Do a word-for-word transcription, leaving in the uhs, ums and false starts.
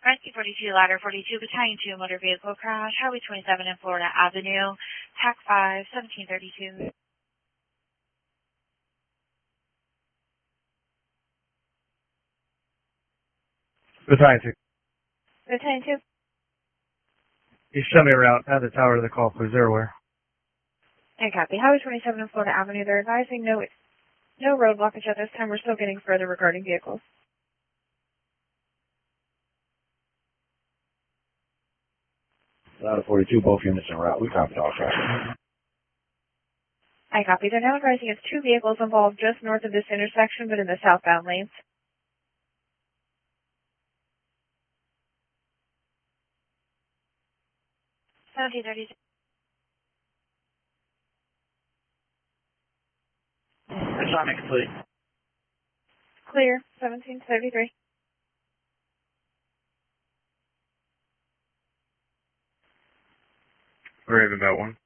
Rescue forty-two, Ladder forty-two, Battalion two, motor vehicle crash, Highway twenty-seven and Florida Avenue, T A C five, seventeen thirty-two. Battalion two. Battalion two. You show me around at the tower to the call, please. They're aware. And copy. Highway twenty-seven and Florida Avenue, they're advising no, no road blockage at this time. We're still getting further regarding vehicles. Ladder forty-two, both units en route. We copied all traffic. I copy. They're now advising it's two vehicles involved just north of this intersection, but in the southbound lanes. seventeen thirty-two. Assignment complete. Clear. seventeen thirty-three. Raven about one.